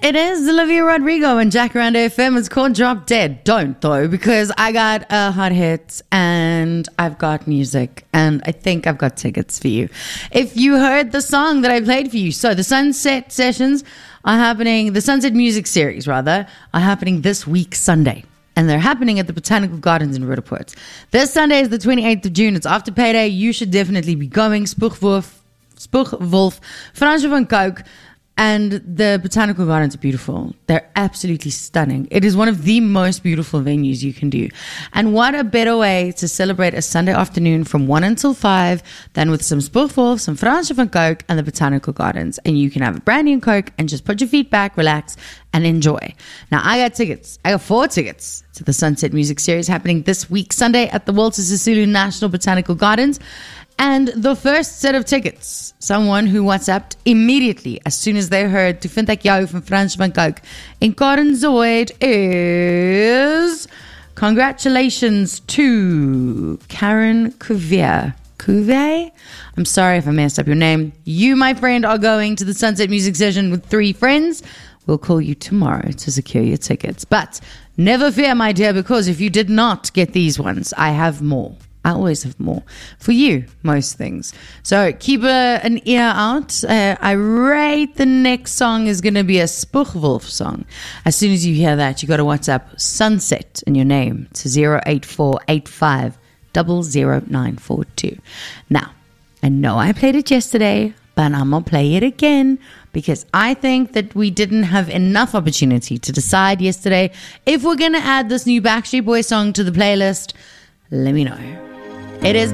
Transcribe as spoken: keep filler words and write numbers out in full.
It is Olivia Rodrigo and Jacaranda F M. It's called Drop Dead. Don't, though, because I got a hot hit and I've got music and I think I've got tickets for you. If you heard the song that I played for you, so the Sunset Sessions are happening, the Sunset Music Series, rather, are happening this week, Sunday. And they're happening at the Botanical Gardens in Roodepoort. This Sunday is the twenty-eighth of June. It's after payday. You should definitely be going. Spoegwolf, Spoegwolf, Fransje van Coke. And the Botanical Gardens are beautiful. They're absolutely stunning. It is one of the most beautiful venues you can do. And what a better way to celebrate a Sunday afternoon from one until five than with some Spoegwolf, some Fransje van Coke, and the Botanical Gardens. And you can have a brandy and Coke and just put your feet back, relax, and enjoy. Now, I got tickets. I got four tickets to the Sunset Music Series happening this week, Sunday, at the Walter Sisulu National Botanical Gardens. And the first set of tickets, someone who WhatsApped immediately as soon as they heard to Vind Ek Jou van Fransje van Coke in Karenzoid is, congratulations to Karen Cuvier. Cuvier? I'm sorry if I messed up your name. You, my friend, are going to the Sunset Music Session with three friends. We'll call you tomorrow to secure your tickets. But never fear, my dear, because if you did not get these ones, I have more. I always have more for you, most things. So keep a, an ear out. Uh, I rate the next song is going to be a Spoegwolf song. As soon as you hear that, you got to WhatsApp Sunset in your name to zero eight four eight five zero zero nine four two. Now, I know I played it yesterday, but I'm going to play it again because I think that we didn't have enough opportunity to decide yesterday if we're going to add this new Backstreet Boys song to the playlist. Let me know. It is